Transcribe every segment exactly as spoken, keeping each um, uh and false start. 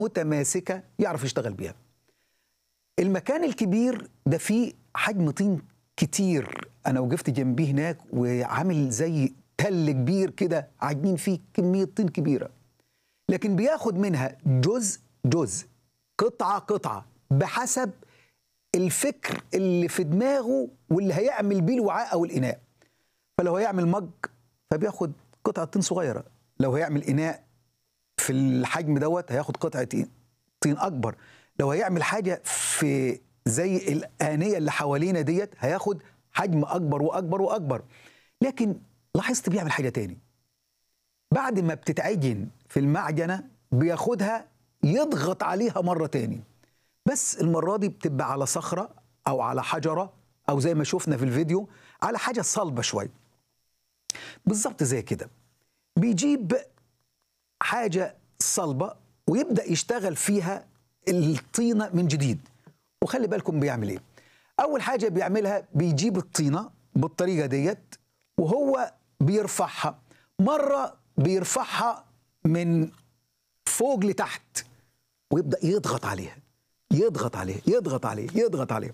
متماسكة يعرف يشتغل بيها. المكان الكبير ده فيه حجم طين كتير، أنا وقفت جنبيه هناك وعامل زي تل كبير كده عاجنين فيه كمية طين كبيرة، لكن بياخد منها جزء جزء، قطعة قطعة، بحسب الفكر اللي في دماغه واللي هيعمل بيه الوعاء أو الإناء. فلو هيعمل مج فبياخد قطعة طين صغيرة، لو هيعمل إناء في الحجم دوت هياخد قطعة طين أكبر، لو هيعمل حاجة في زي الآنية اللي حوالينا ديت هياخد حجم أكبر وأكبر وأكبر. لكن لاحظت بيعمل حاجة تاني، بعد ما بتتعجن في المعجنة بياخدها يضغط عليها مرة تاني، بس المرة دي بتبقى على صخرة أو على حجرة أو زي ما شفنا في الفيديو على حاجة صلبة شوية. بالظبط زي كده بيجيب حاجة صلبة ويبدأ يشتغل فيها الطينة من جديد. وخلي بالكم بيعمل ايه. أول حاجة بيعملها بيجيب الطينة بالطريقة ديت وهو بيرفعها، مرة بيرفعها من فوق لتحت ويبدأ يضغط عليها يضغط عليها يضغط عليها يضغط عليها،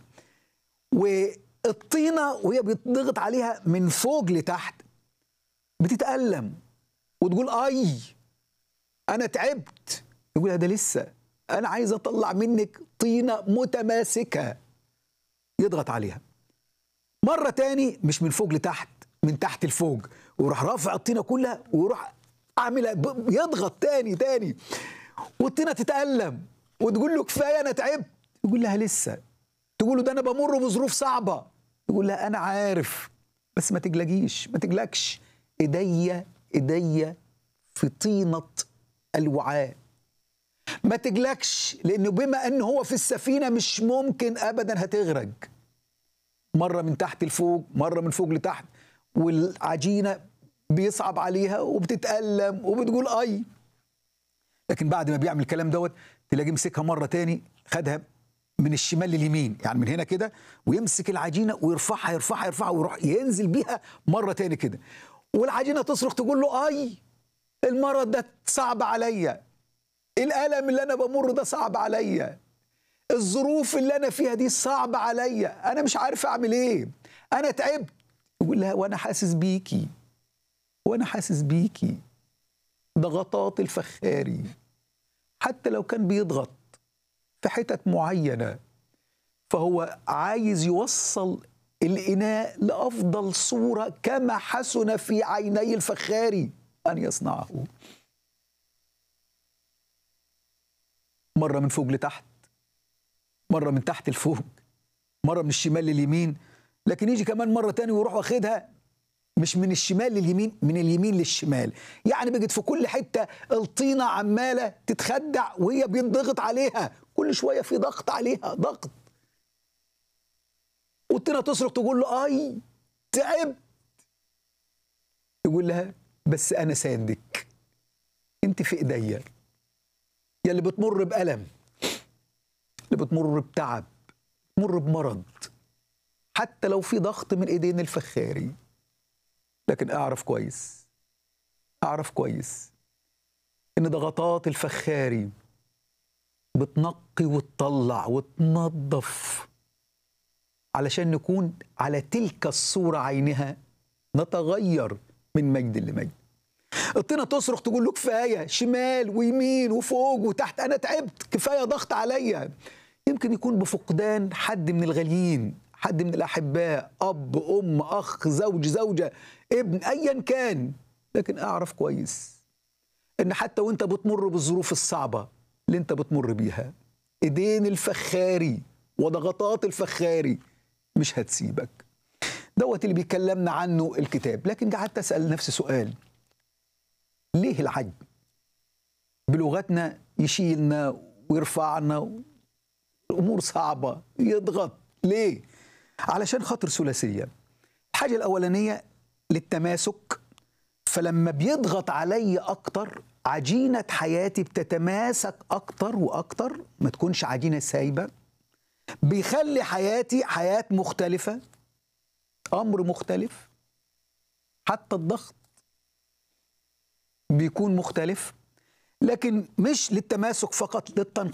والطينة وهي بيضغط عليها من فوق لتحت بتتألم وتقول أي أنا تعبت، يقول ده لسه أنا عايز أطلع منك طينة متماسكة. يضغط عليها مرة تاني مش من فوق لتحت، من تحت لفوق، ويروح رافع الطينة كلها ويروح أعملها، يضغط تاني تاني والطينة تتألم وتقول له كفاية أنا تعبت، يقول لها لسه، تقول له ده أنا بمر بظروف صعبة، يقول لها أنا عارف بس ما تقلقيش ما تقلقش، إيديا إيديا في طينة الوعاء، ما تقلقش لأنه بما أنه هو في السفينة مش ممكن أبدا هتغرق. مرة من تحت لفوق مرة من فوق لتحت والعجينة بيصعب عليها وبتتألم وبتقول أي، لكن بعد ما بيعمل الكلام دوت تلاقيه مسكها مرة تاني، خدها من الشمال لليمين، يعني من هنا كده، ويمسك العجينة ويرفعها يرفعها يرفعها ويروح ينزل بيها مرة تاني كده، والعجينة تصرخ تقول له أي المرض ده صعب عليا، الألم اللي أنا بمر ده صعب عليا، الظروف اللي أنا فيها دي صعب عليا، أنا مش عارف أعمل إيه، أنا تعبت. يقول لها وأنا حاسس بيكي وأنا حاسس بيكي، ضغطات الفخاري حتى لو كان بيضغط في حتت معينة فهو عايز يوصل الإناء لأفضل صورة كما حسن في عيني الفخاري أن يصنعه. مرة من فوق لتحت، مرة من تحت لفوق، مرة من الشمال لليمين، لكن يجي كمان مرة تاني ويروح واخدها مش من الشمال لليمين، من اليمين للشمال، يعني بقت في كل حتة الطينة عمالة تتخدع وهي بينضغط عليها، كل شوية في ضغط عليها ضغط، والطينة تصرخ تقول له أي تعبت، يقول لها بس أنا ساندك، أنت في إيديا، يا اللي بتمر بألم، اللي بتمر بتعب، بتمر بمرض، حتى لو في ضغط من إيدين الفخاري، لكن أعرف كويس أعرف كويس إن ضغطات الفخاري بتنقي وتطلع وتنظف علشان نكون على تلك الصورة عينها، نتغير من مجد لمجد. الطينة تصرخ تقول له كفاية، شمال ويمين وفوق وتحت، أنا تعبت، كفاية ضغط عليا. يمكن يكون بفقدان حد من الغاليين، حد من الأحباء، أب أم أخ زوج زوجة ابن أيا كان، لكن أعرف كويس إن حتى وإنت بتمر بالظروف الصعبة اللي إنت بتمر بيها، إيدين الفخاري وضغطات الفخاري مش هتسيبك. دوت اللي بيكلمنا عنه الكتاب. لكن قعدت أسأل نفسي سؤال، ليه العجب بلغتنا يشيلنا ويرفعنا، الأمور صعبة يضغط ليه؟ علشان خاطر ثلاثية. الحاجة الأولانية للتماسك، فلما بيضغط علي أكتر عجينة حياتي بتتماسك أكتر وأكتر، ما تكونش عجينة سايبة، بيخلي حياتي حياة مختلفة، أمر مختلف، حتى الضغط بيكون مختلف. لكن مش للتماسك فقط، للتنقية.